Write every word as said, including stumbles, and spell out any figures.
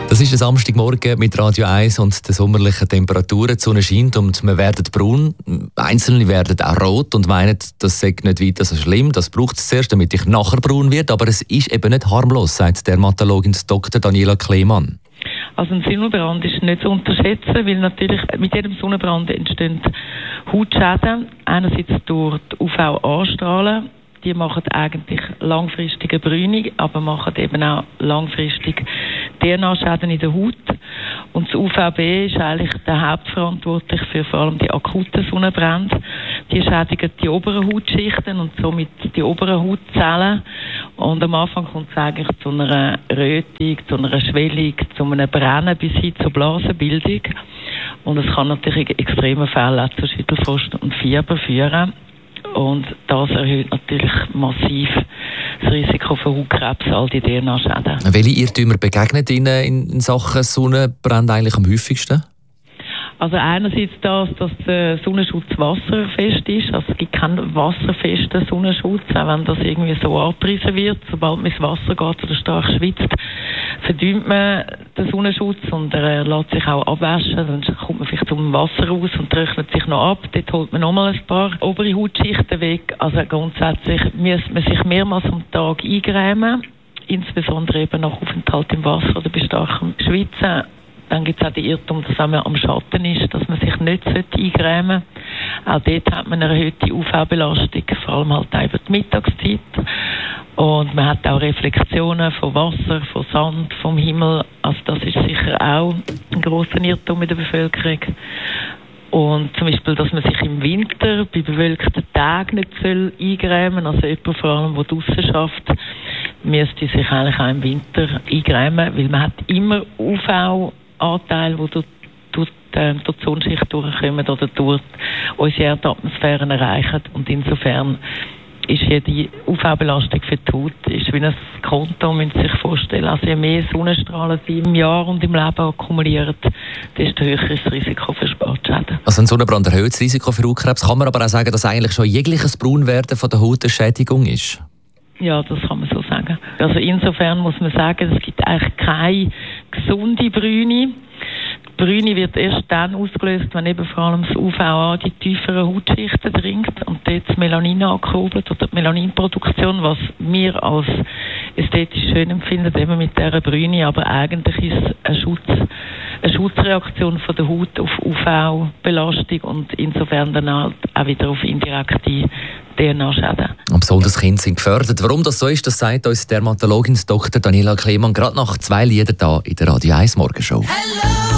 Das ist ein Samstagmorgen mit Radio eins und den sommerlichen Temperaturen. Die Sonne scheint und wir werden braun. Einzelne werden auch rot und meinen, das sei nicht weiter so schlimm. Das braucht es zuerst, damit ich nachher braun werde. Aber es ist eben nicht harmlos, sagt Dermatologin Doktor Daniela Kleemann. Also ein Sonnenbrand ist nicht zu unterschätzen, weil natürlich mit jedem Sonnenbrand entstehen Hautschäden. Einerseits durch die U V-Anstrahlen. Die machen eigentlich langfristige Brünung, aber machen eben auch langfristig D N A-Schäden in der Haut. Und das U V B ist eigentlich der Hauptverantwortlich für vor allem die akuten Sonnenbrände. Die schädigen die oberen Hautschichten und somit die oberen Hautzellen. Und am Anfang kommt es eigentlich zu einer Rötung, zu einer Schwellung, zu einem Brennen bis hin zur Blasenbildung. Und es kann natürlich in extremen Fällen auch zu Schüttelfrost und Fieber führen. Und das erhöht natürlich massiv das Risiko für Hautkrebs, all die D N A-Schäden. Welche Irrtümer begegnen Ihnen in Sachen Sonnenbrand eigentlich am häufigsten? Also einerseits das, dass der Sonnenschutz wasserfest ist. Also es gibt keinen wasserfesten Sonnenschutz, auch wenn das irgendwie so angepriesen wird. Sobald man ins Wasser geht oder stark schwitzt, verdünnt man den Sonnenschutz und er lässt sich auch abwaschen. Dann kommt man vielleicht zum Wasser raus und trocknet sich noch ab. Dort holt man nochmal ein paar obere Hautschichten weg. Also grundsätzlich müsste man sich mehrmals am Tag eingrämen, insbesondere eben nach Aufenthalt im Wasser oder bei starkem Schwitzen. Dann gibt es auch den Irrtum, dass man am Schatten ist, dass man sich nicht eingrämen sollte. Auch dort hat man eine erhöhte U V-Belastung, vor allem halt auch über die Mittagszeit. Und man hat auch Reflexionen von Wasser, von Sand, vom Himmel. Also das ist sicher auch ein grosser Irrtum in der Bevölkerung. Und zum Beispiel, dass man sich im Winter bei bewölkten Tagen nicht soll eingrämen soll. Also jemand vor allem, der draussen schafft, müsste sich eigentlich auch im Winter eingrämen, weil man hat immer U V Anteile, die durch, durch, äh, durch die Sonnenschicht durchkommen oder durch unsere Erdatmosphäre erreichen. Und insofern ist jede U V-Belastung für die Haut ist wie ein Konto, müssen Sie sich vorstellen. Also je mehr Sonnenstrahlen Sie im Jahr und im Leben akkumulieren, desto höher ist das Risiko für Sportschäden. Also ein Sonnenbrand erhöht das Risiko für Hautkrebs. Kann man aber auch sagen, dass eigentlich schon jegliches Braunwerden von der Haut eine Schädigung ist? Ja, das kann man so sagen. Also insofern muss man sagen, es gibt eigentlich keine gesunde Brüne. Die Brüne wird erst dann ausgelöst, wenn eben vor allem das U V A die tieferen Hautschichten dringt und dort das Melanin ankurbelt oder die Melaninproduktion, was wir als ästhetisch schön empfinden, eben mit dieser Brüne, aber eigentlich ist es ein Schutz, eine Schutzreaktion von der Haut auf U V-Belastung und insofern dann halt auch wieder auf indirekte D N A-Schäden. Und besonders Kinder sind gefördert. Warum das so ist, das sagt uns Dermatologin Doktor Daniela Kleemann gerade nach zwei Liedern hier in der Radio eins Morgenshow. Hello.